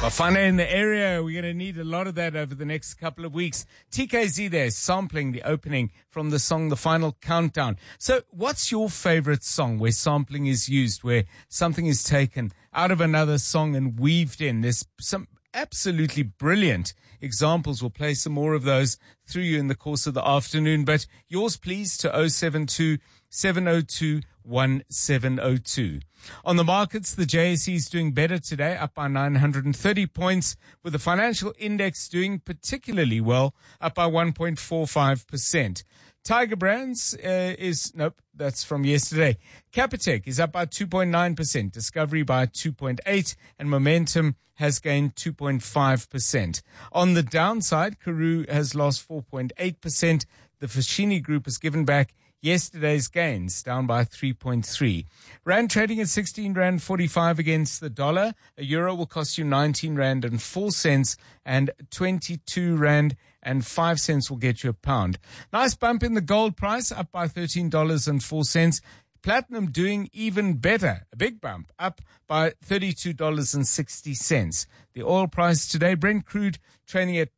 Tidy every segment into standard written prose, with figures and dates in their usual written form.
Fun in the area. We're going to need a lot of that over the next couple of weeks. TKZ there sampling the opening from the song The Final Countdown. So what's your favorite song where sampling is used, where something is taken out of another song and weaved in? There's some absolutely brilliant examples. We'll play some more of those through you in the course of the afternoon. But yours, please, to 072 702 1702. On the markets, the JSE is doing better today, up by 930 points, with the financial index doing particularly well, up by 1.45%. Tiger Brands that's from yesterday. Capitec is up by 2.9%, Discovery by 2.8%, and Momentum has gained 2.5%. On the downside, Karoo has lost 4.8%. The Foschini Group has given back yesterday's gains, down by 3.3. Rand trading at 16 Rand 45 against the dollar. A euro will cost you 19 Rand and 4 cents, and 22 Rand and 5 cents will get you a pound. Nice bump in the gold price, up by $13.04. Platinum doing even better. A big bump, up by $32.60. The oil price today, Brent crude trading at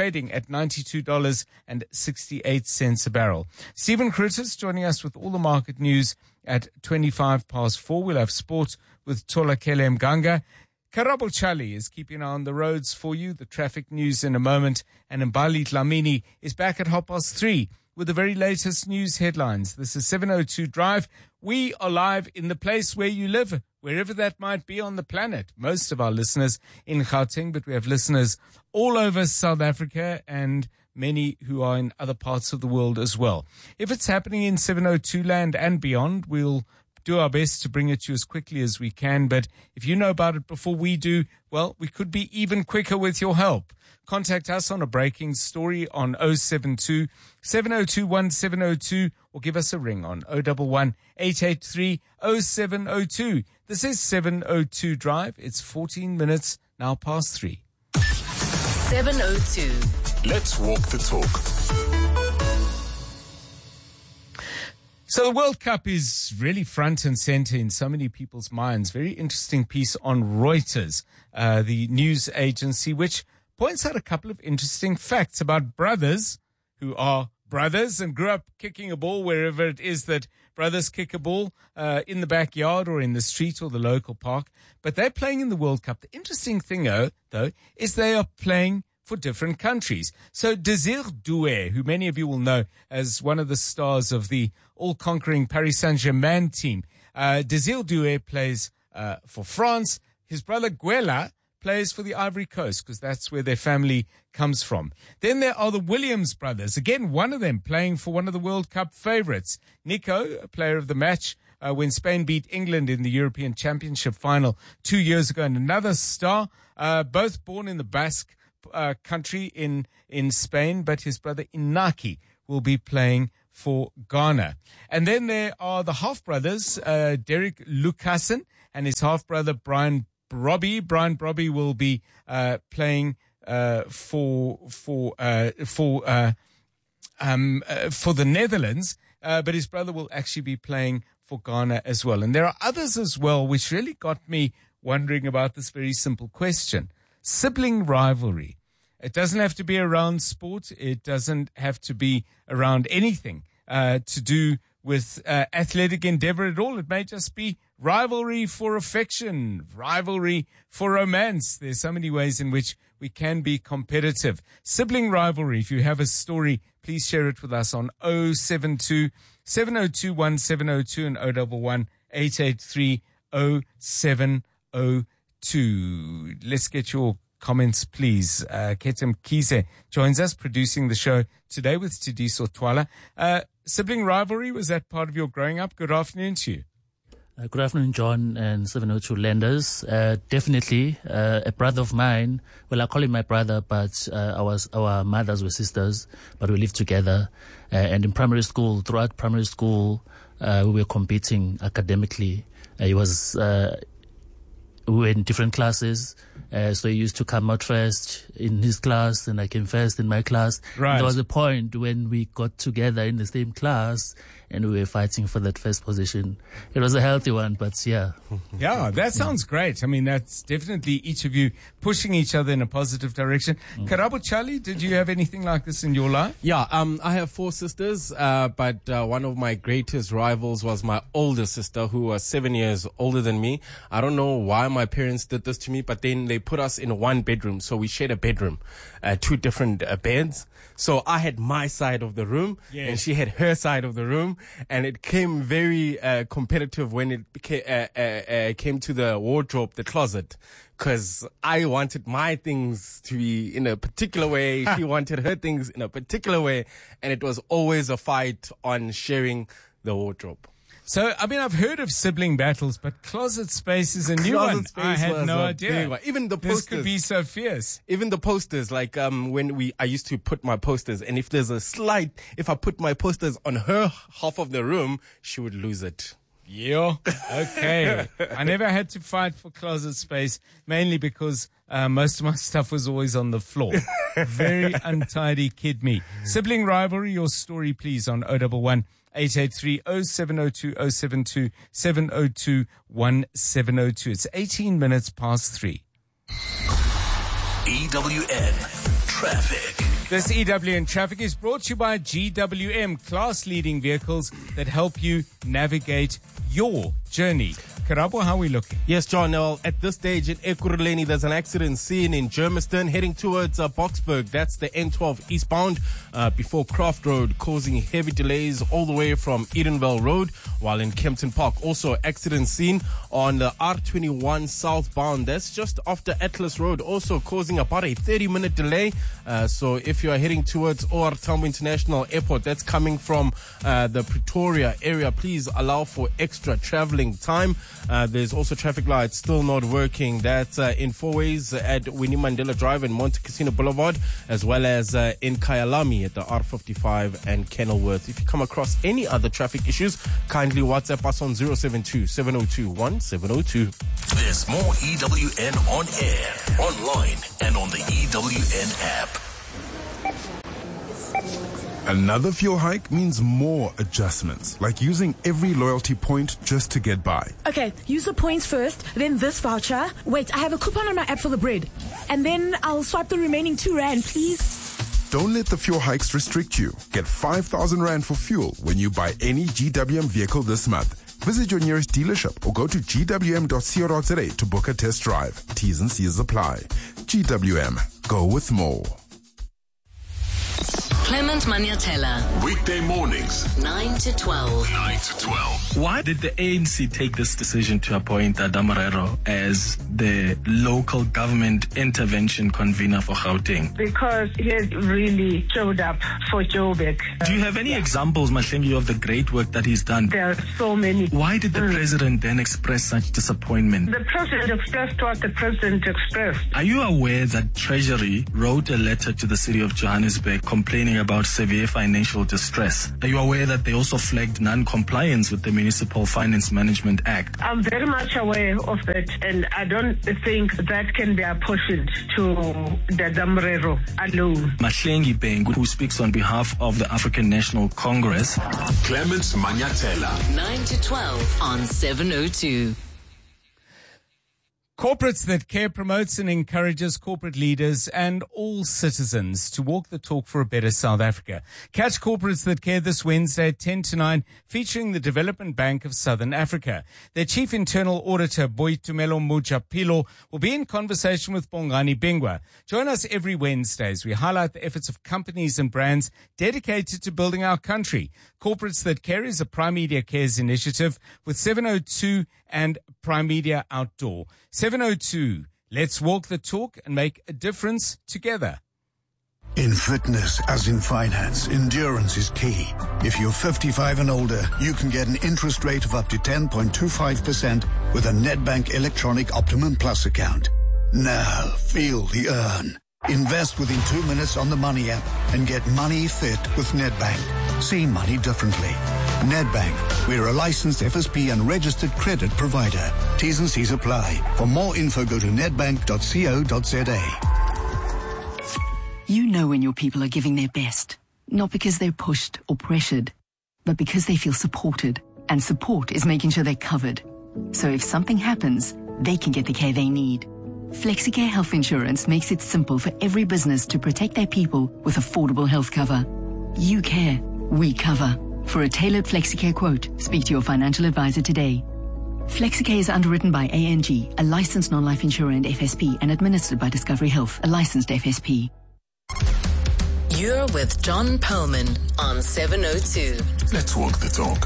$92.68 a barrel. Stephen Critters joining us with all the market news at 4:25. We'll have sports with Tolakele Mganga. Karabo Chali is keeping an eye on the roads for you. The traffic news in a moment. And Mbali Dlamini is back at 3:30 with the very latest news headlines. This is 702 Drive. We are live in the place where you live, wherever that might be on the planet. Most of our listeners in Gauteng, but we have listeners all over South Africa and many who are in other parts of the world as well. If it's happening in 702 land and beyond, we'll do our best to bring it to you as quickly as we can. But if you know about it before we do, well, we could be even quicker with your help. Contact us on a breaking story on 072 702 1702 or give us a ring on 011 883 0702. This is 702 Drive. It's 14 minutes now past 3. 702. Let's walk the talk. So the World Cup is really front and center in so many people's minds. Very interesting piece on Reuters, the news agency, which points out a couple of interesting facts about brothers who are brothers and grew up kicking a ball wherever it is that brothers kick a ball, in the backyard or in the street or the local park. But they're playing in the World Cup. The interesting thing, though, is they are playing for different countries. So Desir Doué, who many of you will know as one of the stars of the all-conquering Paris Saint-Germain team, Desir Doué plays for France. His brother Guela plays for the Ivory Coast because that's where their family comes from. Then there are the Williams brothers. Again, one of them playing for one of the World Cup favorites. Nico, a player of the match when Spain beat England in the European Championship final 2 years ago, and another star, both born in the Basque country in Spain, but his brother Inaki will be playing for Ghana. And then there are the half-brothers, Derek Lucassen and his half-brother Brian Brobby. Brian Brobby will be playing for the Netherlands, but his brother will actually be playing for Ghana as well. And there are others as well, which really got me wondering about this very simple question. Sibling rivalry. It doesn't have to be around sport. It doesn't have to be around anything to do with athletic endeavor at all. It may just be rivalry for affection, rivalry for romance. There's so many ways in which we can be competitive. Sibling rivalry. If you have a story, please share it with us on 072 702 1702 and 011 883 0702. Let's get your comments, please. Ketem Kize joins us, producing the show today with Tidiso Twala. Sibling rivalry, was that part of your growing up? Good afternoon to you. Good afternoon, John and 702 lenders. Definitely, a brother of mine, well, I call him my brother, but our mothers were sisters, but we lived together. And in primary school, throughout primary school, we were competing academically. We were in different classes. So he used to come out first in his class, and I came first in my class. Right. There was a point when we got together in the same class, and we were fighting for that first position. It was a healthy one, but yeah. Yeah, that sounds great. I mean, that's definitely each of you pushing each other in a positive direction. Karabo Charlie, did you have anything like this in your life? Yeah, I have 4 sisters, but one of my greatest rivals was my older sister, who was 7 years older than me. I don't know why my parents did this to me, but then they put us in one bedroom, so we shared a bedroom, 2 different beds. So I had my side of the room, and she had her side of the room, and it came very competitive when it came to the wardrobe, the closet, because I wanted my things to be in a particular way, she wanted her things in a particular way, and it was always a fight on sharing the wardrobe. So, I mean, I've heard of sibling battles, but closet space is a new one. I had no idea. Even the posters. This could be so fierce. Even the posters, like when I used to put my posters, and if I put my posters on her half of the room, she would lose it. Yeah. Okay. I never had to fight for closet space, mainly because most of my stuff was always on the floor. Very untidy kid me. Sibling rivalry, your story, please, on 011 883 0702 072 702 1702. It's 18 minutes past 3. EWN Traffic. This EWN Traffic is brought to you by GWM, class-leading vehicles that help you navigate your journey. Karabo, how are we looking? Yes, John. Well, at this stage in Ekurhuleni, there's an accident scene in Germiston heading towards Boksburg. That's the N12 eastbound before Croft Road, causing heavy delays all the way from Edenvale Road, while in Kempton Park. Also, accident scene on the R21 southbound. That's just after Atlas Road, also causing about a 30-minute delay. So if you are heading towards OR Tambo International Airport, that's coming from the Pretoria area, please allow for extra traveling time. There's also traffic lights still not working. That's in 4 ways at Winnie Mandela Drive and Monte Cassino Boulevard, as well as in Kyalami at the R55 and Kenilworth. If you come across any other traffic issues, kindly WhatsApp us on 072 702 1702. There's more EWN on air, online, and on the EWN app. Another fuel hike means more adjustments, like using every loyalty point just to get by. Okay, use the points first, then this voucher. Wait, I have a coupon on my app for the bread. And then I'll swipe the remaining 2 rand, please. Don't let the fuel hikes restrict you. Get 5,000 Rand for fuel when you buy any GWM vehicle this month. Visit your nearest dealership or go to gwm.co.za to book a test drive. T's and C's apply. GWM. Go with more. Clement Maniatella. Weekday mornings, 9 to 12. 9 to 12. Why did the ANC take this decision to appoint Damarero as the local government intervention convener for Gauteng? Because he has really showed up for Joburg. Do you have any examples, Mahlengi, of the great work that he's done? There are so many. Why did the president then express such disappointment? The president expressed what the president expressed. Are you aware that Treasury wrote a letter to the city of Johannesburg complaining about severe financial distress? Are you aware that they also flagged non-compliance with the Municipal Finance Management Act? I'm very much aware of that, and I don't think that can be apportioned to the Damarero alone. Mahlengi Bhengu, who speaks on behalf of the African National Congress. Clement Maniatella. 9 to 12 on 702. Corporates That Care promotes and encourages corporate leaders and all citizens to walk the talk for a better South Africa. Catch Corporates That Care this Wednesday at 10 to 9, featuring the Development Bank of Southern Africa. Their Chief Internal Auditor, Boitumelo Mujapilo, will be in conversation with Bongani Bingwa. Join us every Wednesday as we highlight the efforts of companies and brands dedicated to building our country. Corporates That Care is a Prime Media Cares initiative with 702 and Prime Media Outdoor. 702. Let's walk the talk and make a difference together. In fitness, as in finance, endurance is key. If you're 55 and older, you can get an interest rate of up to 10.25% with a Nedbank Electronic Optimum Plus account. Now, feel the earn. Invest within 2 minutes on the Money app and get money fit with Nedbank. See money differently. Nedbank, we're a licensed FSP and registered credit provider. T's and C's apply. For more info, go to nedbank.co.za. You know when your people are giving their best, not because they're pushed or pressured, but but because they feel supported. And support is making sure they're covered. So if something happens, they can get the care they need. FlexiCare Health Insurance makes it simple for every business to protect their people with affordable health cover. You care, we cover. For a tailored FlexiCare quote, speak to your financial advisor today. FlexiCare is underwritten by ANG, a licensed non-life insurer and FSP, and administered by Discovery Health, a licensed FSP. You're with John Perlman on 702. Let's walk the talk.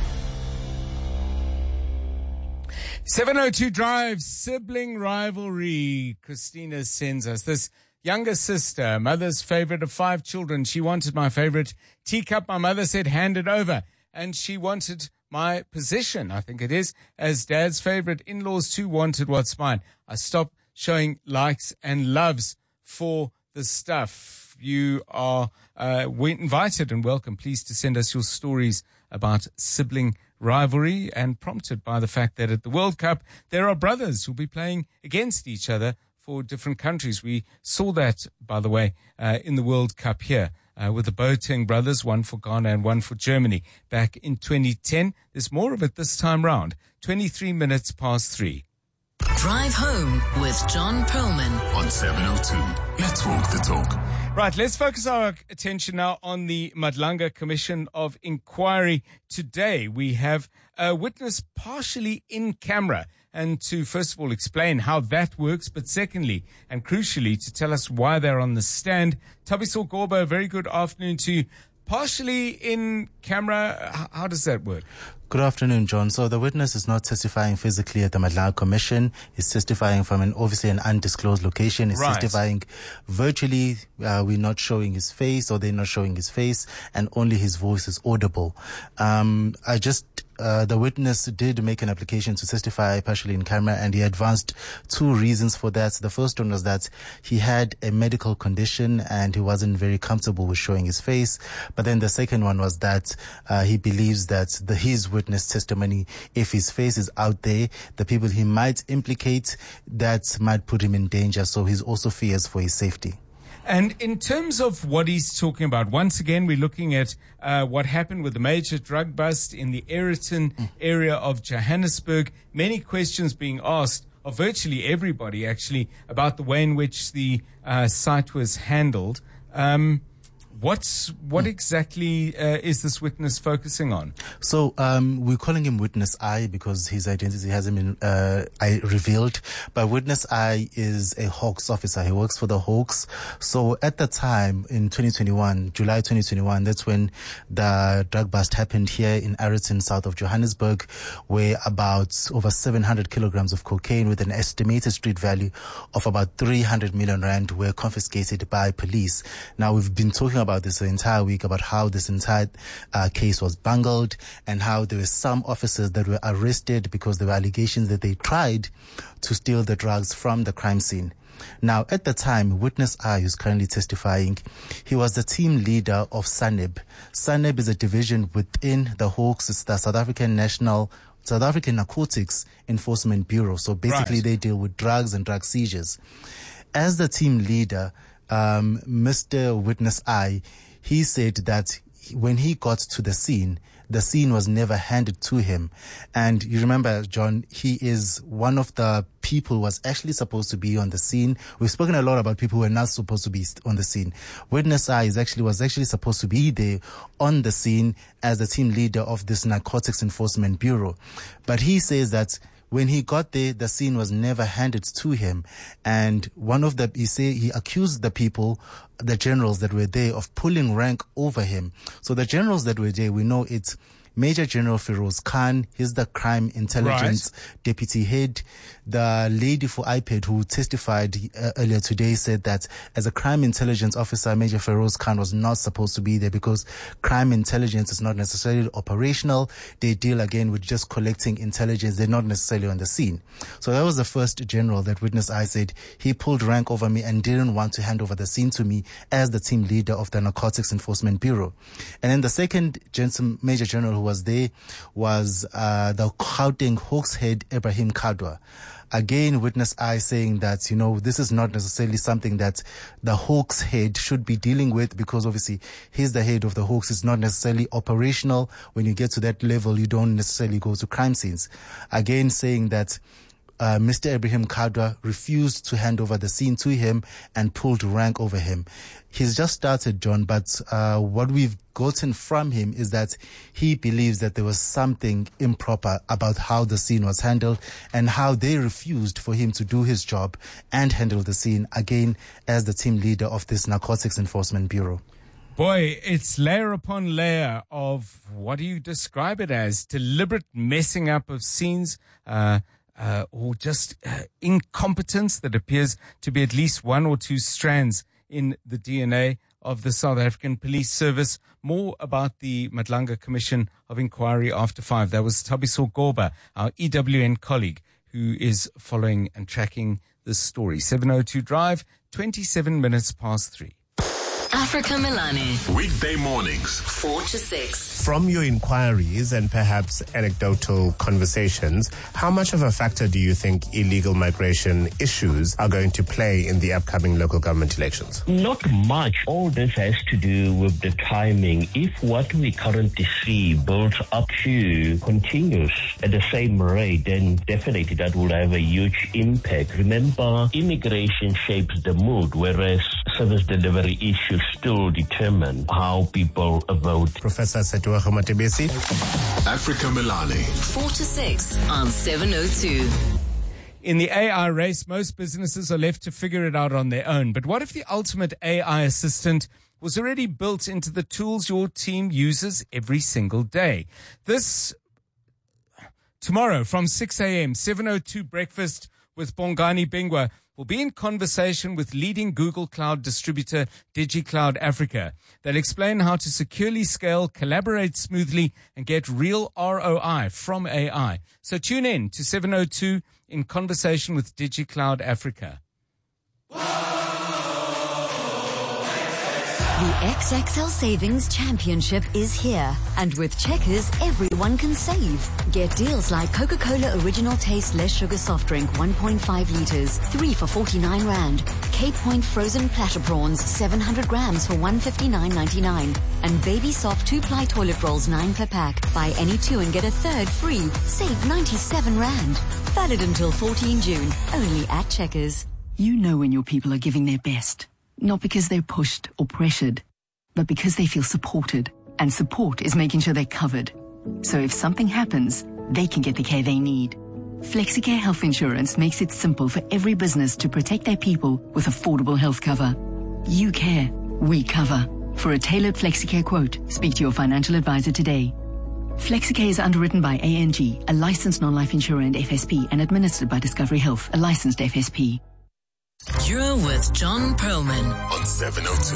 702 Drive, sibling rivalry. Christina sends us this. Younger sister, mother's favorite of 5 children. She wanted my favorite teacup. My mother said, hand it over. And she wanted my position, I think it is, as dad's favorite. In-laws too wanted what's mine. I stopped showing likes and loves for the stuff. You are invited and welcome. Please to send us your stories about sibling rivalry, and prompted by the fact that at the World Cup, there are brothers who'll be playing against each other for different countries. We saw that, by the way, in the World Cup here with the Boateng brothers, one for Ghana and one for Germany back in 2010. There's more of it this time round. 23 minutes past 3. Drive home with John Perlman on 702. Let's walk the talk. Right, let's focus our attention now on the Madlanga Commission of Inquiry. Today we have a witness partially in camera, and to first of all explain how that works, but secondly and crucially to tell us why they're on the stand, Thabiso Gorba, very good afternoon to you. Partially in camera, how does that work? Good afternoon, John. So the witness is not testifying physically at the Madlanga Commission. He's testifying from obviously an undisclosed location. He's testifying virtually. We're not showing his face, or they're not showing his face, and only his voice is audible. The witness did make an application to testify partially in camera, and he advanced 2 reasons for that. The first one was that he had a medical condition and he wasn't very comfortable with showing his face. But then the second one was that he believes that his witness testimony, if his face is out there, the people he might implicate, that might put him in danger. So he also fears for his safety. And in terms of what he's talking about, once again, we're looking at what happened with the major drug bust in the Ayrton area of Johannesburg. Many questions being asked of virtually everybody, actually, about the way in which the site was handled. What exactly is this witness focusing on? So we're calling him Witness I because his identity hasn't been revealed. But Witness I is a Hawks officer. He works for the Hawks. So at the time in 2021, July 2021, that's when the drug bust happened here in Ayrton, south of Johannesburg, where about over 700 kilograms of cocaine with an estimated street value of about 300 million rand were confiscated by police. Now, we've been talking about this the entire week, about how this entire case was bungled and how there were some officers that were arrested because there were allegations that they tried to steal the drugs from the crime scene. Now, at the time, Witness I, who's currently testifying, he was the team leader of SANEB. SANEB is a division within the Hawks. It's the South African Narcotics Enforcement Bureau. So basically they deal with drugs and drug seizures. As the team leader, Mr. Witness I, he said that when he got to the scene was never handed to him. And you remember, John, he is one of the people who was actually supposed to be on the scene. We've spoken a lot about people who are not supposed to be on the scene. Witness I was actually supposed to be there on the scene as the team leader of this Narcotics Enforcement Bureau. But he says that when he got there, the scene was never handed to him. And he accused the people, the generals that were there, of pulling rank over him. So the generals that were there, we know it's Major General Feroz Khan. He's the crime intelligence deputy head. The lady for IPED who testified earlier today said that as a crime intelligence officer, Major Feroz Khan was not supposed to be there because crime intelligence is not necessarily operational. They deal again with just collecting intelligence. They're not necessarily on the scene. So that was the first general that Witness I said he pulled rank over me and didn't want to hand over the scene to me as the team leader of the Narcotics Enforcement Bureau. And then the second Major General who was there was the Gauteng Hawks head, Ibrahim Kadwa. Again, witness I saying that, this is not necessarily something that the Hawks head should be dealing with, because obviously he's the head of the Hawks. It's not necessarily operational. When you get to that level, you don't necessarily go to crime scenes. Again, saying that Mr. Ibrahim Kadwa refused to hand over the scene to him and pulled rank over him. He's just started, John, but what we've gotten from him is that he believes that there was something improper about how the scene was handled and how they refused for him to do his job and handle the scene, again, as the team leader of this Narcotics Enforcement Bureau. Boy, it's layer upon layer of, what do you describe it as? Deliberate messing up of scenes, or just incompetence that appears to be at least one or two strands in the DNA of the South African Police Service. More about the Madlanga Commission of Inquiry after 5. That was Thabiso Goba, our EWN colleague, who is following and tracking this story. 702 Drive, 27 minutes past 3. Africa Milani. Weekday mornings, 4 to 6. From your inquiries and perhaps anecdotal conversations, how much of a factor do you think illegal migration issues are going to play in the upcoming local government elections? Not much. All this has to do with the timing. If what we currently see builds up to continues at the same rate, then definitely that will have a huge impact. Remember, immigration shapes the mood, whereas service delivery issues still determine how people vote. Professor Setuago Matebesi. Africa Milani. 4 to 6 on 702. In the AI race, most businesses are left to figure it out on their own. But what if the ultimate AI assistant was already built into the tools your team uses every single day? This tomorrow from 6 a.m., 702 Breakfast with Bongani Bingwa will be in conversation with leading Google Cloud distributor DigiCloud Africa. They'll explain how to securely scale, collaborate smoothly, and get real ROI from AI. So tune in to 702 in conversation with DigiCloud Africa. The XXL Savings Championship is here. And with Checkers, everyone can save. Get deals like Coca-Cola Original Taste Less Sugar Soft Drink 1.5 litres, 3 for 49 Rand. Cape Point Frozen Platter Prawns 700 grams for 159.99. And Baby Soft 2-ply toilet rolls 9 per pack. Buy any 2 and get a third free. Save 97 Rand. Valid until 14 June. Only at Checkers. You know when your people are giving their best. Not because they're pushed or pressured, but because they feel supported. And support is making sure they're covered. So if something happens, they can get the care they need. FlexiCare Health Insurance makes it simple for every business to protect their people with affordable health cover. You care, we cover. For a tailored FlexiCare quote, speak to your financial advisor today. FlexiCare is underwritten by ANG, a licensed non-life insurer and FSP, and administered by Discovery Health, a licensed FSP. You're with John Perlman on 702.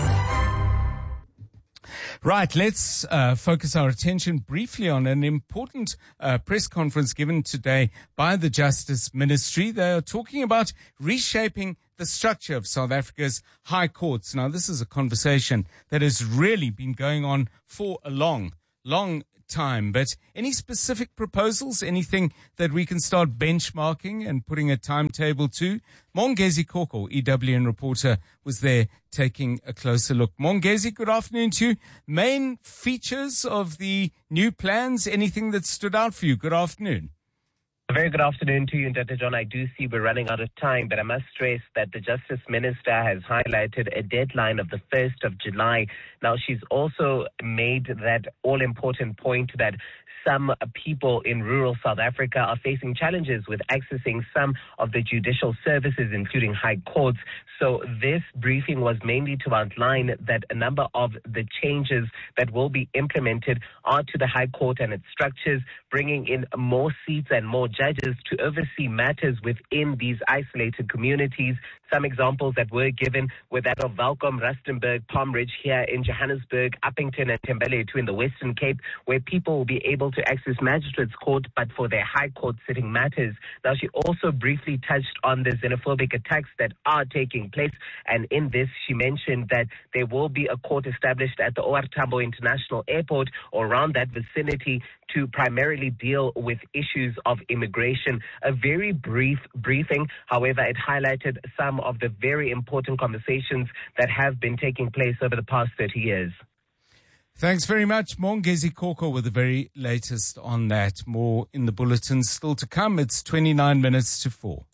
Right, let's focus our attention briefly on an important press conference given today by the Justice Ministry. They are talking about reshaping the structure of South Africa's high courts. Now, this is a conversation that has really been going on for a long time. But any specific proposals, anything that we can start benchmarking and putting a timetable to? Mongezi Koko, EWN reporter, was there taking a closer look. Mongezi, good afternoon to you. Main features of the new plans, anything that stood out for you? Good afternoon. A very good afternoon to you, Dr. John. I do see we're running out of time, but I must stress that the Justice Minister has highlighted a deadline of the 1st of July. Now, she's also made that all-important point that some people in rural South Africa are facing challenges with accessing some of the judicial services, including high courts. So this briefing was mainly to outline that a number of the changes that will be implemented are to the High Court and its structures, bringing in more seats and more judges to oversee matters within these isolated communities. Some examples that were given were that of Welkom, Rustenburg, Palm Ridge here in Johannesburg, Uppington and Tembele in the Western Cape, where people will be able to access Magistrates Court, but for their High Court sitting matters. Now, she also briefly touched on the xenophobic attacks that are taking place, and in this, she mentioned that there will be a court established at the OR Tambo International Airport or around that vicinity to primarily deal with issues of immigration. A very brief briefing, however, it highlighted some of the very important conversations that have been taking place over the past 30 years. Thanks very much, Mongezi Koko, with the very latest on that. More in the bulletin still to come. It's 29 minutes to 4.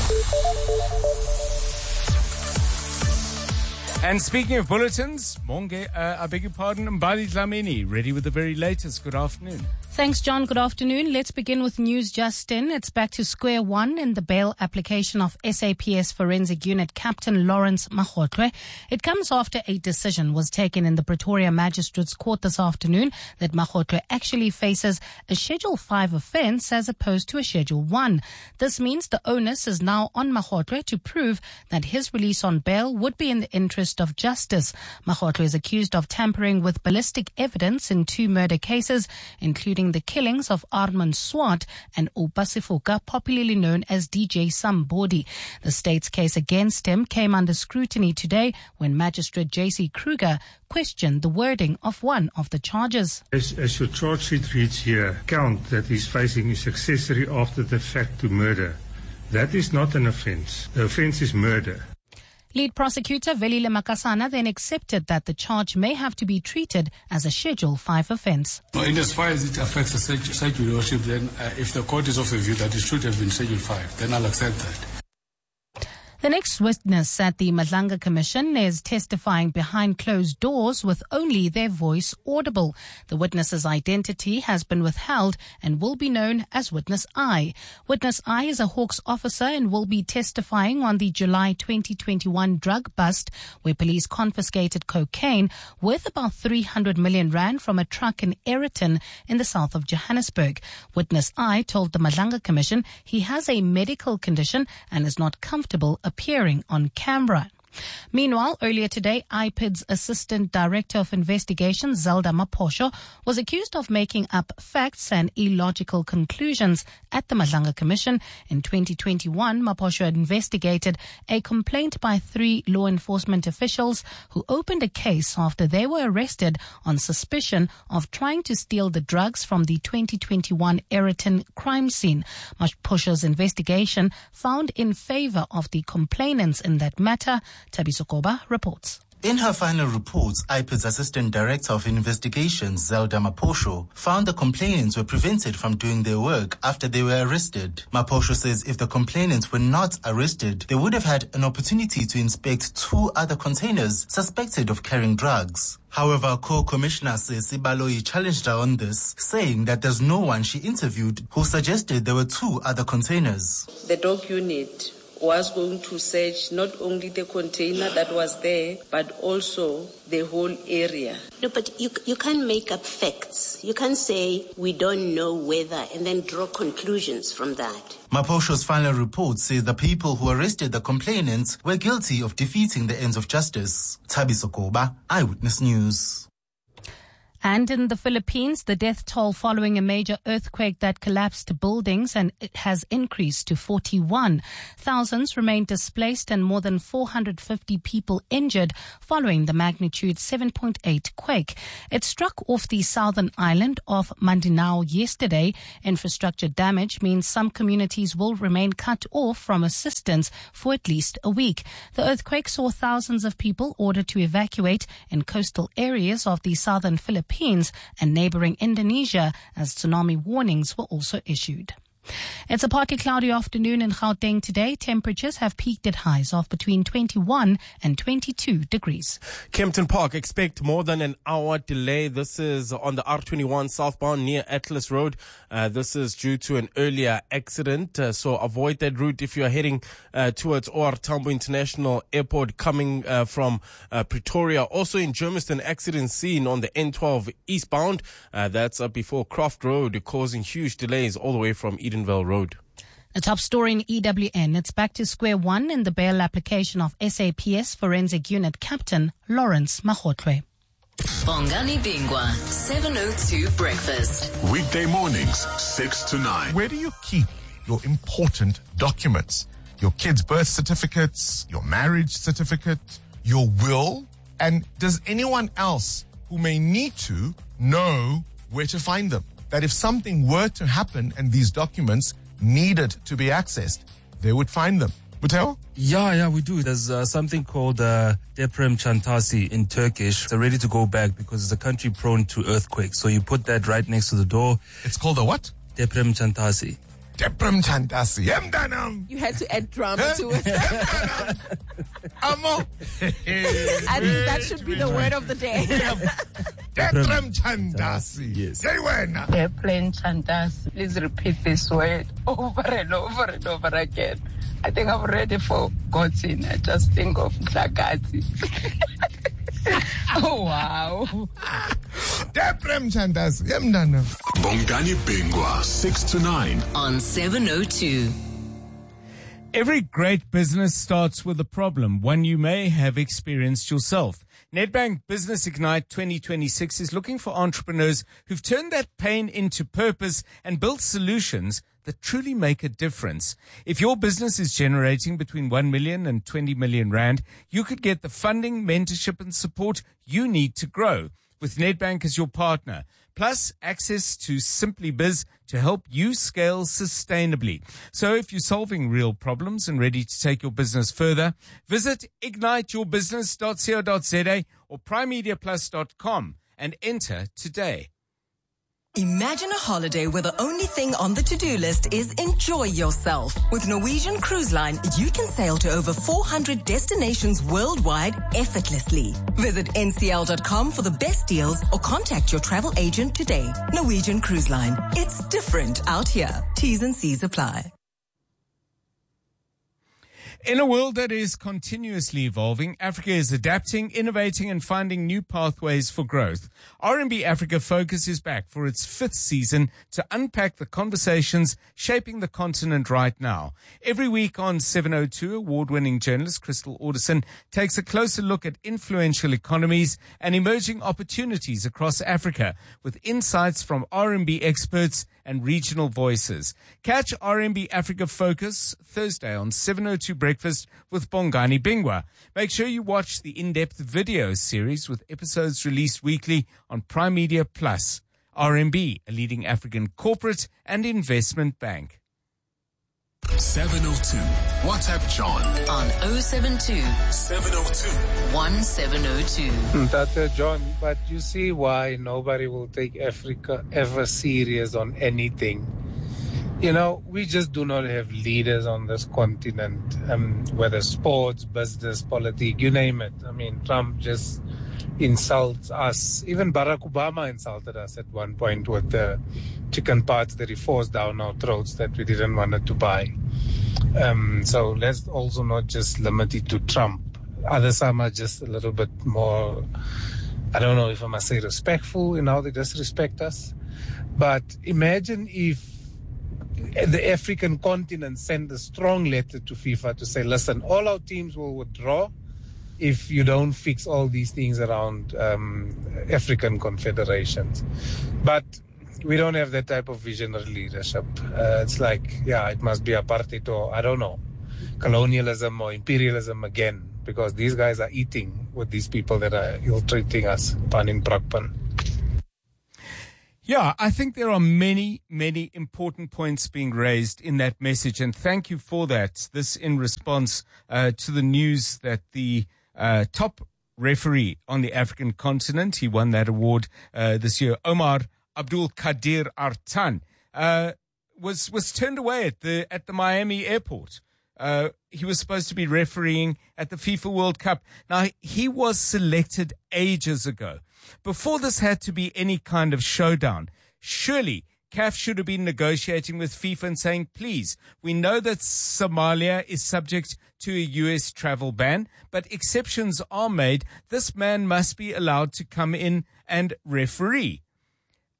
And speaking of bulletins, I beg your pardon, Mbali Dlamini, ready with the very latest. Good afternoon. Thanks, John. Good afternoon. Let's begin with news just in. It's back to square one in the bail application of SAPS Forensic Unit Captain Lawrence Magotlo. It comes after a decision was taken in the Pretoria Magistrates Court this afternoon that Magotlo actually faces a Schedule 5 offence as opposed to a Schedule 1. This means the onus is now on Magotlo to prove that his release on bail would be in the interest of justice. Magotlo is accused of tampering with ballistic evidence in 2 murder cases, including the killings of Armand Swart and Oupa Sifoka, popularly known as DJ Sambodi. The state's case against him came under scrutiny today when Magistrate J.C. Kruger questioned the wording of one of the charges. As your charge sheet reads here, count that he's facing is accessory after the fact to murder. That is not an offence. The offence is murder. Lead prosecutor Velile Makasana then accepted that the charge may have to be treated as a Schedule 5 offence. No, in as far as it affects the Schedule worship, then if the court is of the view that it should have been Schedule 5, then I'll accept that. The next witness at the Madlanga Commission is testifying behind closed doors with only their voice audible. The witness's identity has been withheld and will be known as Witness I. Witness I is a Hawks officer and will be testifying on the July 2021 drug bust where police confiscated cocaine worth about 300 million rand from a truck in Ayrton in the south of Johannesburg. Witness I told the Madlanga Commission he has a medical condition and is not comfortable appearing on camera. Meanwhile, earlier today, IPID's Assistant Director of Investigations, Zelda Maposho, was accused of making up facts and illogical conclusions at the Madlanga Commission. In 2021, Maposho investigated a complaint by 3 law enforcement officials who opened a case after they were arrested on suspicion of trying to steal the drugs from the 2021 Ayrton crime scene. Maposho's investigation found in favor of the complainants in that matter. Tabiso Koba reports. In her final report, IPID's Assistant Director of Investigations, Zelda Maposho, found the complainants were prevented from doing their work after they were arrested. Maposho says if the complainants were not arrested, they would have had an opportunity to inspect 2 other containers suspected of carrying drugs. However, Co-Commissioner Sesi Baloyi challenged her on this, saying that there's no one she interviewed who suggested there were 2 other containers. The dog unit was going to search not only the container that was there, but also the whole area. No, but you can't make up facts. You can't say we don't know whether and then draw conclusions from that. Maposho's final report says the people who arrested the complainants were guilty of defeating the ends of justice. Tabiso Koba, Eyewitness News. And in the Philippines, the death toll following a major earthquake that collapsed buildings and it has increased to 41. Thousands remain displaced and more than 450 people injured following the magnitude 7.8 quake. It struck off the southern island of Mindanao yesterday. Infrastructure damage means some communities will remain cut off from assistance for at least a week. The earthquake saw thousands of people ordered to evacuate in coastal areas of the southern Philippines and neighboring Indonesia as tsunami warnings were also issued. It's a partly cloudy afternoon in Gauteng today. Temperatures have peaked at highs of between 21 and 22 degrees. Kempton Park, expect more than an hour delay. This is on the R21 southbound near Atlas Road. This is due to an earlier accident, so avoid that route if you are heading towards OR Tambo International Airport coming from Pretoria. Also in Germiston, accident scene on the N12 eastbound. That's before Croft Road, causing huge delays all the way from Edenvale Road. A top story in EWN. It's back to square one in the bail application of SAPS Forensic Unit Captain Lawrence Magotlo. Bongani Bingwa, 702 Breakfast. Weekday mornings, 6 to 9. Where do you keep your important documents? Your kids' birth certificates, your marriage certificate, your will? And does anyone else who may need to know where to find them? That if something were to happen and these documents needed to be accessed, they would find them. Buteo? Yeah, we do. There's something called Deprem Çantası in Turkish. It's a ready-to-go bag because it's a country prone to earthquakes. So you put that right next to the door. It's called a what? Deprem Çantası. Deprem Çantası. Yemdanam. You had to add drama to it. Amo. I think that should be the word of the day. Deprem Çantası. Yes. Deprem Çantası. Please repeat this word over and over and over again. I think I've already forgotten. I just think of Mhlakazi. Oh, wow. Deprem Çantası. Yemdanam. Bongani Bingwa, 6 to 9. On 702. Every great business starts with a problem, one you may have experienced yourself. Nedbank Business Ignite 2026 is looking for entrepreneurs who've turned that pain into purpose and built solutions that truly make a difference. If your business is generating between 1 million and 20 million rand, you could get the funding, mentorship and support you need to grow with Nedbank as your partner. Plus access to Simply Biz to help you scale sustainably. So if you're solving real problems and ready to take your business further, visit igniteyourbusiness.co.za or primemediaplus.com and enter today. Imagine a holiday where the only thing on the to-do list is enjoy yourself. With Norwegian Cruise Line, you can sail to over 400 destinations worldwide effortlessly. Visit ncl.com for the best deals or contact your travel agent today. Norwegian Cruise Line. It's different out here. T's and C's apply. In a world that is continuously evolving, Africa is adapting, innovating, and finding new pathways for growth. RMB Africa Focus is back for its 5th season to unpack the conversations shaping the continent right now. Every week on 702, award-winning journalist Crystal Alderson takes a closer look at influential economies and emerging opportunities across Africa with insights from RMB experts and regional voices. Catch RMB Africa Focus Thursday on 702 Breakfast with Bongani Bingwa. Make sure you watch the in-depth video series with episodes released weekly on Prime Media Plus. RMB, a leading African corporate and investment bank. 702. WhatsApp John on 072 702 1702. Dr. John, but you see why nobody will take Africa ever serious on anything. You know, we just do not have leaders on this continent, whether sports, business, politics, you name it. I mean, Trump just insults us. Even Barack Obama insulted us at one point with the chicken parts that he forced down our throats that we didn't want to buy. So let's also not just limit it to Trump. Other some are just a little bit more, I don't know if I must say respectful in how they disrespect us. But imagine if the African continent sent a strong letter to FIFA to say, listen, all our teams will withdraw if you don't fix all these things around African confederations. But we don't have that type of visionary leadership. It's like, it must be apartheid or, I don't know, colonialism or imperialism again, because these guys are eating with these people that are ill-treating us, pan in Prakpan. Yeah, I think there are many, many important points being raised in that message, and thank you for that. This in response to the news that the top referee on the African continent, he won that award this year, Omar Abdul Kadir Artan, was turned away at the Miami airport. He was supposed to be refereeing at the FIFA World Cup. Now, he was selected ages ago. Before this had to be any kind of showdown, surely CAF should have been negotiating with FIFA and saying, please, we know that Somalia is subject to a US travel ban, but exceptions are made. This man must be allowed to come in and referee.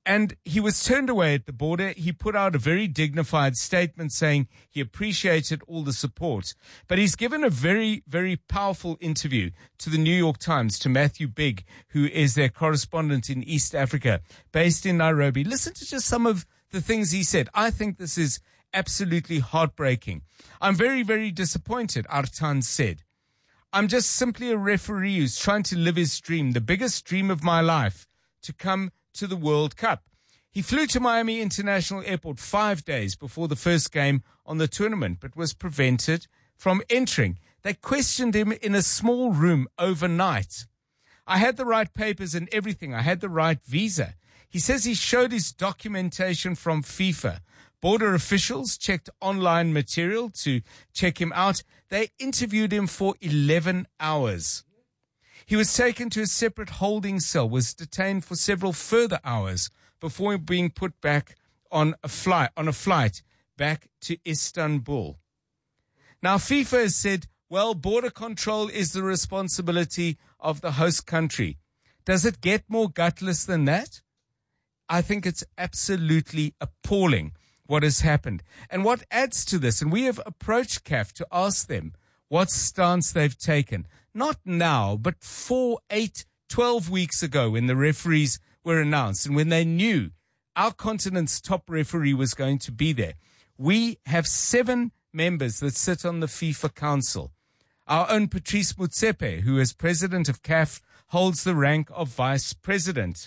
And he was turned away at the border. He put out a very dignified statement saying he appreciated all the support. But he's given a very, very powerful interview to the New York Times, to Matthew Bigg, who is their correspondent in East Africa, based in Nairobi. Listen to just some of the things he said. I think this is absolutely heartbreaking. I'm very, very disappointed, Artan said. I'm just simply a referee who's trying to live his dream, the biggest dream of my life, to come to the World Cup. He flew to Miami International Airport 5 days before the first game on the tournament, but was prevented from entering. They questioned him in a small room overnight. I had the right papers and everything. I had the right visa. He says he showed his documentation from FIFA. Border officials checked online material to check him out. They interviewed him for 11 hours. He was taken to a separate holding cell, was detained for several further hours before being put back on a flight back to Istanbul. Now, FIFA has said, well, border control is the responsibility of the host country. Does it get more gutless than that? I think it's absolutely appalling what has happened. And what adds to this, and we have approached CAF to ask them what stance they've taken. Not now, but 4, 8, 12 weeks ago when the referees were announced and when they knew our continent's top referee was going to be there. We have 7 members that sit on the FIFA Council. Our own Patrice Motsepe, who as president of CAF, holds the rank of vice president.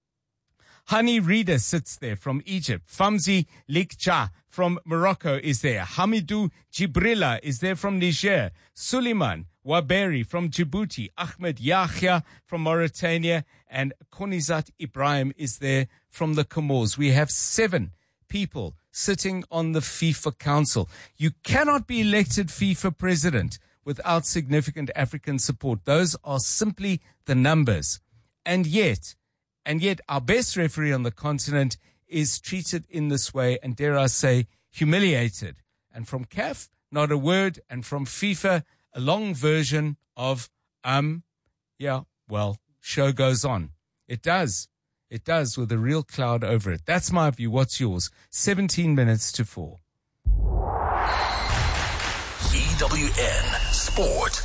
Hani Rida sits there from Egypt. Famzi Likja from Morocco is there. Hamidou Jibrila is there from Niger. Suleiman Waberi from Djibouti. Ahmed Yahya from Mauritania. And Konizat Ibrahim is there from the Comores. We have 7 people sitting on the FIFA Council. You cannot be elected FIFA president without significant African support. Those are simply the numbers. And yet our best referee on the continent is treated in this way and, dare I say, humiliated. And from CAF, not a word. And from FIFA, a long version of, show goes on. It does. It does, with a real cloud over it. That's my view. What's yours? 17 minutes to 4. EWN Sport.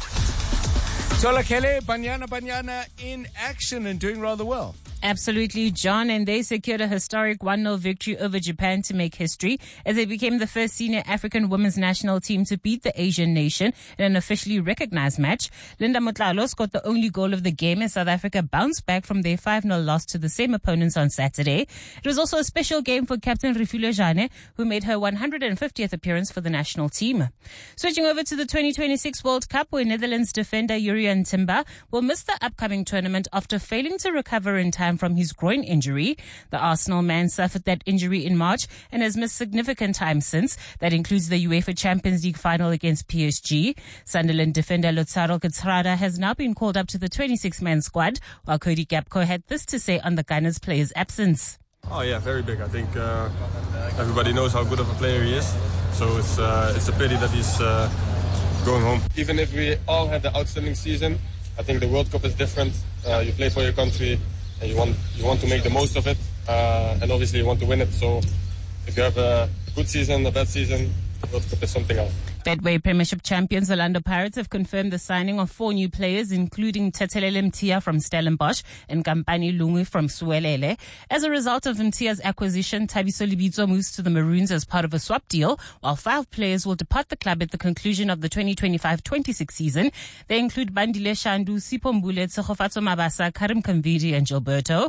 Tolakele Banyana in action and doing rather well. Absolutely, John, and they secured a historic 1-0 victory over Japan to make history as they became the first senior African women's national team to beat the Asian nation in an officially recognized match. Linda Motlalo scored the only goal of the game as South Africa bounced back from their 5-0 loss to the same opponents on Saturday. It was also a special game for Captain Refilwe Jane, who made her 150th appearance for the national team. Switching over to the 2026 World Cup, where Netherlands defender Jurrien Timber will miss the upcoming tournament after failing to recover in time from his groin injury. The Arsenal man suffered that injury in March and has missed significant time since. That includes the UEFA Champions League final against PSG. Sunderland defender Lozaro Catrada has now been called up to the 26-man squad, while Cody Gapco had this to say on the Gunners player's absence. Oh yeah, very big. I think everybody knows how good of a player he is. So it's a pity that he's going home. Even if we all had an outstanding season, I think the World Cup is different. You play for your country, and you want to make the most of it, and obviously you want to win it. So if you have a good season, a bad season, the World Cup is something else. Betway Premiership champions Orlando Pirates have confirmed the signing of 4 new players, including Tetelele Mtia from Stellenbosch and Kampani Lungu from Suelele. As a result of Mtia's acquisition, Thabiso Libitso moves to the Maroons as part of a swap deal, while 5 players will depart the club at the conclusion of the 2025-26 season. They include Bandile Shandu, Sipho Mbule, Tsegofatso Mabasa, Karim Kamvidi and Gilberto.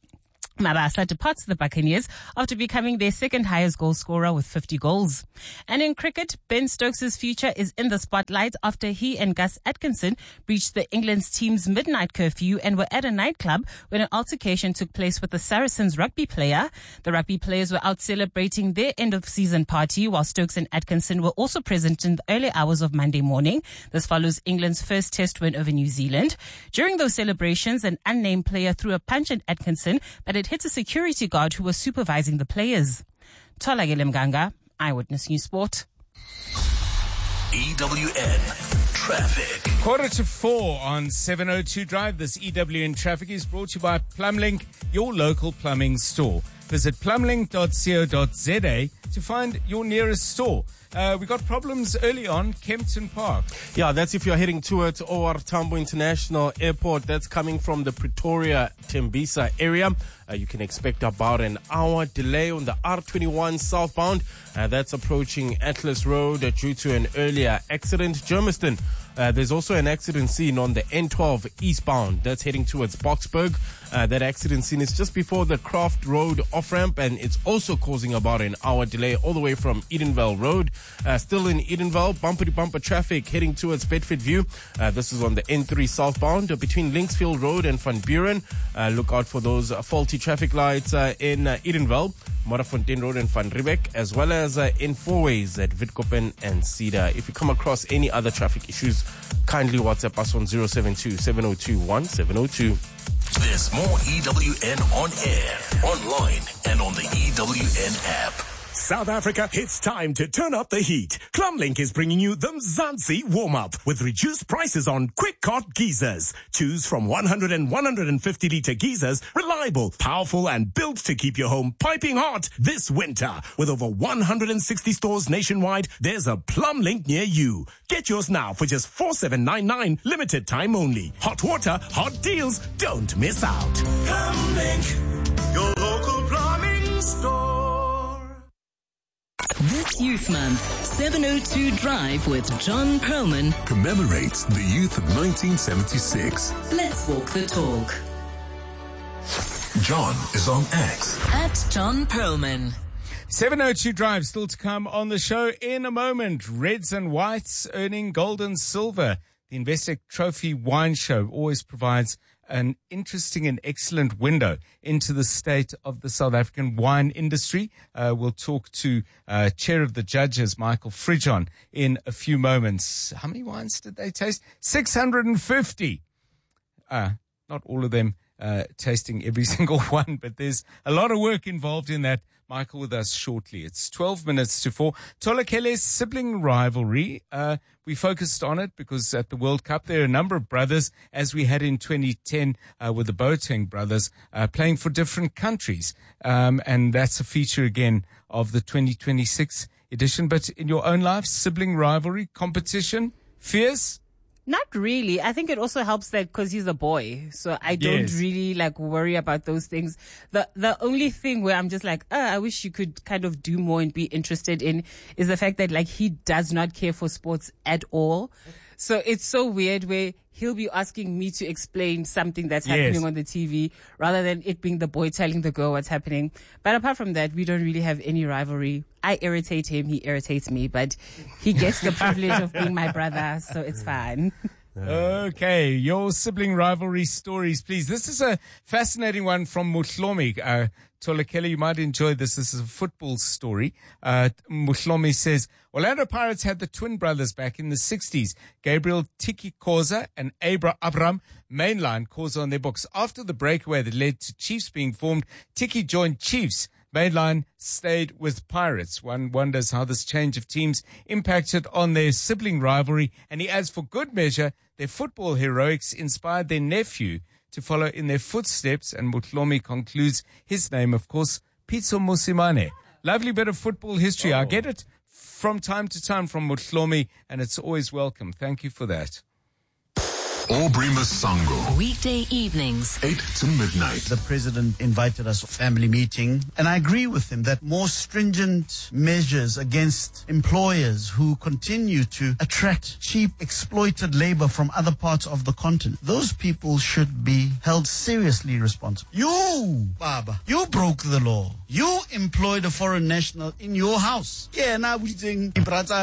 Mabasa departs the Buccaneers after becoming their second highest goal scorer with 50 goals. And in cricket, Ben Stokes' future is in the spotlight after he and Gus Atkinson breached the England's team's midnight curfew and were at a nightclub when an altercation took place with the Saracens rugby player. The rugby players were out celebrating their end-of-season party, while Stokes and Atkinson were also present in the early hours of Monday morning. This follows England's first test win over New Zealand. During those celebrations, an unnamed player threw a punch at Atkinson, but it hit a security guard who was supervising the players. Tolagele Mganga, Eyewitness News Sport. EWN traffic. 3:45 on 702 Drive. This EWN traffic is brought to you by Plumlink, your local plumbing store. Visit plumlink.co.za to find your nearest store. We got problems early on Kempton Park. Yeah, that's if you're heading towards OR Tambo International Airport. That's coming from the Pretoria Tembisa area. You can expect about an hour delay on the R21 southbound. That's approaching Atlas Road due to an earlier accident. Germiston, there's also an accident scene on the N12 eastbound. That's heading towards Boksburg. That accident scene is just before the Croft Road off-ramp, and it's also causing about an hour delay all the way from Edenvale Road. Still in Edenvale, bumper-to-bumper traffic heading towards Bedford View. This is on the N3 southbound between Linksfield Road and Van Buren. Look out for those faulty traffic lights in Edenvale, Modderfontein Road and Van Riebeck, as well as in four-ways at Witkoppen and Cedar. If you come across any other traffic issues, kindly WhatsApp us on 072-702-1702. There's more EWN on air, online, and on the EWN app. South Africa, it's time to turn up the heat. Plumlink is bringing you the Mzansi warm-up with reduced prices on quick cart geysers. Choose from 100 and 150 litre geysers, reliable, powerful, and built to keep your home piping hot this winter. With over 160 stores nationwide, there's a Plumlink near you. Get yours now for just $4,799, limited time only. Hot water, hot deals. Don't miss out. Plumlink, your local plumbing store. This Youth Month, 702 Drive with John Perlman commemorates the youth of 1976. Let's walk the talk. John is on X. At John Perlman. 702 Drive still to come on the show in a moment. Reds and Whites earning gold and silver. The Investec Trophy Wine Show always provides an interesting and excellent window into the state of the South African wine industry. We'll talk to Chair of the Judges, Michael Frijon, in a few moments. How many wines did they taste? 650. Not all of them tasting every single one, but there's a lot of work involved in that. Michael with us shortly. It's 12 minutes to 4. Tolakele's sibling rivalry. We focused on it because at the World Cup there are a number of brothers, as we had in 2010 with the Boateng brothers, playing for different countries. And that's a feature again of the 2026 edition. But in your own life, sibling rivalry, competition, fierce? Not really. I think it also helps that because he's a boy. So I don't really worry about those things. The only thing where I'm just like, I wish you could kind of do more and be interested in is the fact that he does not care for sports at all. So it's so weird where he'll be asking me to explain something that's happening on the TV rather than it being the boy telling the girl what's happening. But apart from that, we don't really have any rivalry. I irritate him, he irritates me, but he gets the privilege of being my brother, so it's fine. Okay, your sibling rivalry stories, please. This is a fascinating one from Muhlomi. Tolakele, you might enjoy this. This is a football story. Muhlomi says, Orlando Pirates had the twin brothers back in the 60s. Gabriel Tiki Khoza and Abram mainline Khoza on their books. After the breakaway that led to Chiefs being formed, Tiki joined Chiefs. Mainline stayed with Pirates. One wonders how this change of teams impacted on their sibling rivalry. And he adds, for good measure, their football heroics inspired their nephew to follow in their footsteps. And Mutlomi concludes, his name, of course, Pitso Mosimane. Lovely bit of football history. I get it from time to time from Mutlomi, and it's always welcome. Thank you for that. Aubrey Masango. Weekday evenings, 8 to midnight. The president invited us to a family meeting, and I agree with him that more stringent measures against employers who continue to attract cheap, exploited labor from other parts of the continent, those people should be held seriously responsible. You, Baba, you broke the law. You employed a foreign national in your house. Yeah, now we think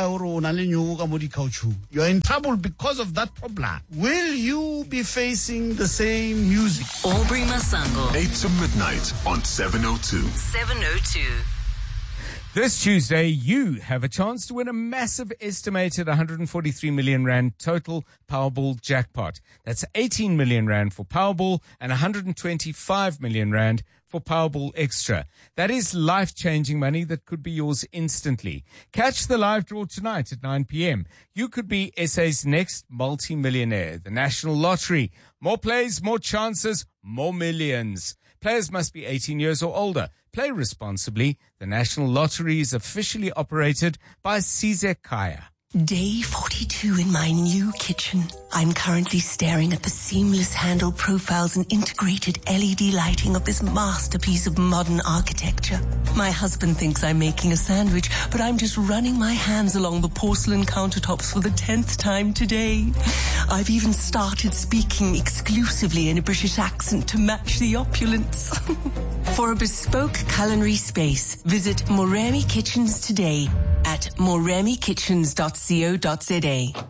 you're in trouble because of that problem. Will you be facing the same music? Aubrey Masango. 8 to midnight on 702. 702. This Tuesday, you have a chance to win a massive estimated 143 million rand total Powerball jackpot. That's 18 million rand for Powerball and 125 million rand for Powerball Extra. That is life-changing money that could be yours instantly. Catch the live draw tonight at 9 p.m. You could be SA's next multi-millionaire. The National Lottery. More plays, more chances, more millions. Players must be 18 years or older. Play responsibly. The National Lottery is officially operated by Sizek Kaya. Day 42 in my new kitchen. I'm currently staring at the seamless handle profiles and integrated LED lighting of this masterpiece of modern architecture. My husband thinks I'm making a sandwich, but I'm just running my hands along the porcelain countertops for the 10th time today. I've even started speaking exclusively in a British accent to match the opulence. For a bespoke culinary space, visit Moremi Kitchens today at moremikitchens.co.za.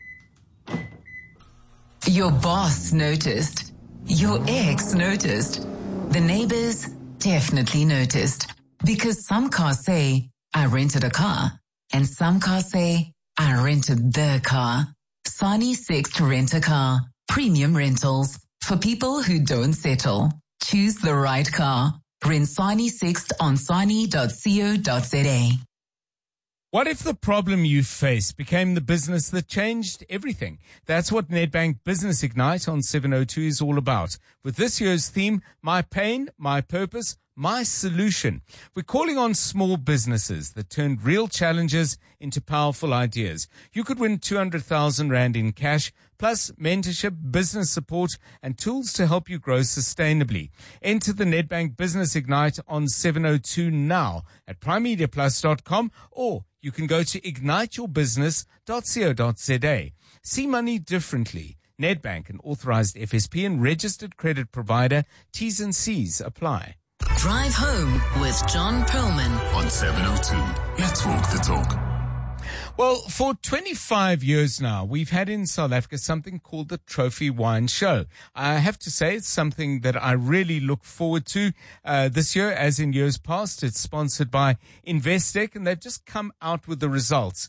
Your boss noticed. Your ex noticed. The neighbors definitely noticed. Because some cars say, I rented a car. And some cars say, I rented the car. Sani Sixt Rent a Car. Premium rentals. For people who don't settle. Choose the right car. Rent Sani Sixt on sani.co.za. What if the problem you face became the business that changed everything? That's what Nedbank Business Ignite on 702 is all about. With this year's theme, My Pain, My Purpose, My Solution. We're calling on small businesses that turned real challenges into powerful ideas. You could win 200,000 Rand in cash, plus mentorship, business support, and tools to help you grow sustainably. Enter the Nedbank Business Ignite on 702 now at primemediaplus.com, or you can go to igniteyourbusiness.co.za. See money differently. Nedbank, an authorized FSP and registered credit provider. T's and C's apply. Drive home with John Perlman on 702. Let's walk the talk. Well, for 25 years now, we've had in South Africa something called the Trophy Wine Show. I have to say it's something that I really look forward to this year, as in years past. It's sponsored by Investec, and they've just come out with the results.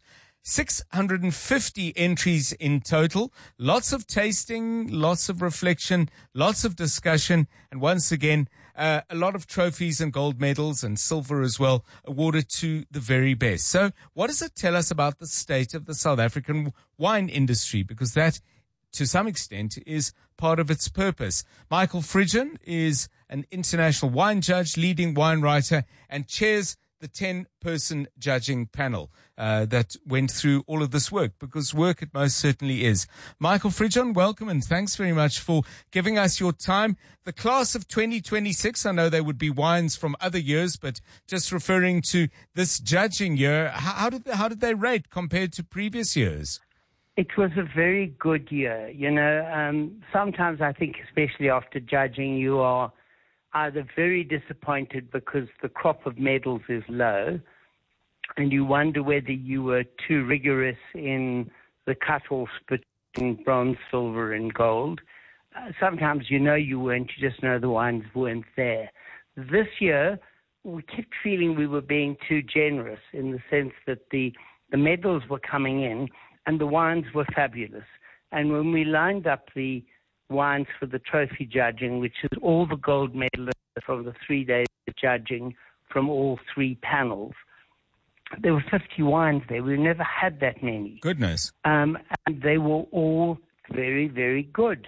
650 entries in total, lots of tasting, lots of reflection, lots of discussion, and once again, a lot of trophies and gold medals and silver as well awarded to the very best. So what does it tell us about the state of the South African wine industry? Because that, to some extent, is part of its purpose. Michael Fridgen is an international wine judge, leading wine writer, and chairs the 10-person judging panel that went through all of this work, because work it most certainly is. Michael Fridgen, welcome, and thanks very much for giving us your time. The class of 2026, I know there would be wines from other years, but just referring to this judging year, how did they rate compared to previous years? It was a very good year. You know, sometimes I think, especially after judging, you are either very disappointed because the crop of medals is low, and you wonder whether you were too rigorous in the cut-offs between bronze, silver, and gold. Sometimes you know you weren't, you just know the wines weren't there. This year, we kept feeling we were being too generous, in the sense that the medals were coming in and the wines were fabulous. And when we lined up the wines for the trophy judging, which is all the gold medalists from the 3 days of judging from all three panels, there were 50 wines there. We've never had that many. Goodness. And they were all very, very good.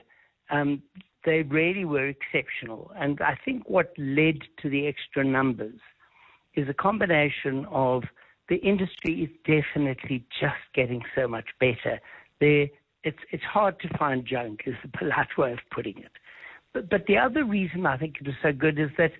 They really were exceptional. And I think what led to the extra numbers is a combination of the industry is definitely just getting so much better. It's hard to find junk, is the polite way of putting it. But the other reason I think it was so good is that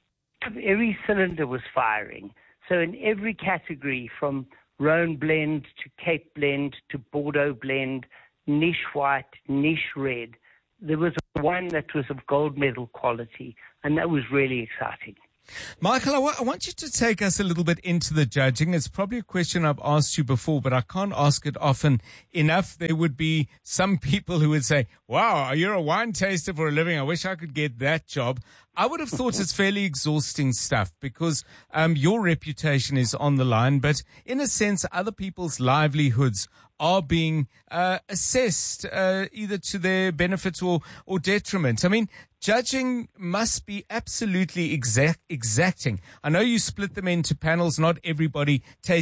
every cylinder was firing. So in every category, from Rhone blend to Cape blend to Bordeaux blend, niche white, niche red, there was one that was of gold medal quality, and that was really exciting. Michael, I want you to take us a little bit into the judging. It's probably a question I've asked you before, but I can't ask it often enough. There would be some people who would say, wow, you're a wine taster for a living. I wish I could get that job. I would have thought it's fairly exhausting stuff because your reputation is on the line, but in a sense, other people's livelihoods are being assessed either to their benefit or detriment. I mean, judging must be absolutely exacting. I know you split them into panels. Not everybody tastes